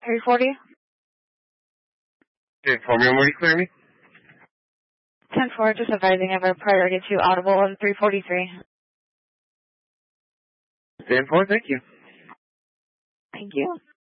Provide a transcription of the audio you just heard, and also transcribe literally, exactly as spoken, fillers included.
three forty. ten four, ma'am, where you clear me? ten four, just advising of a priority two audible on three forty-three. ten four, thank you. Thank you.